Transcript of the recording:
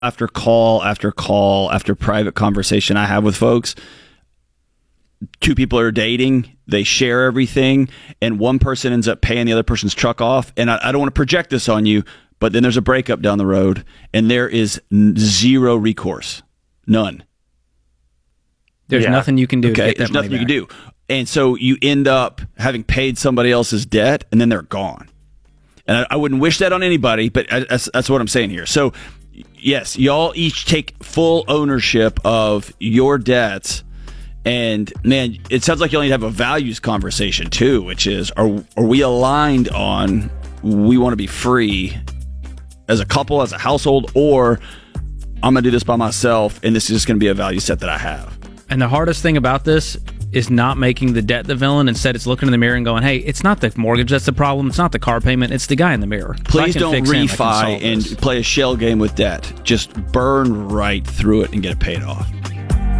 after call after call after private conversation I have with folks. Two people are dating, they share everything, and one person ends up paying the other person's truck off. And I don't want to project this on you, but then there's a breakup down the road, and there is zero recourse. None. There's nothing you can do. Okay, there's nothing you can do. And so you end up having paid somebody else's debt, and then they're gone. And I wouldn't wish that on anybody, but that's what I'm saying here. So, yes, y'all each take full ownership of your debts. And, man, it sounds like you only have a values conversation, too, which is, are we aligned on we want to be free as a couple, as a household, or I'm going to do this by myself, and this is just going to be a value set that I have. And the hardest thing about this is not making the debt the villain. Instead, it's looking in the mirror and going, hey, it's not the mortgage that's the problem. It's not the car payment. It's the guy in the mirror. Please don't refi and play a shell game with debt. Just burn right through it and get it paid off.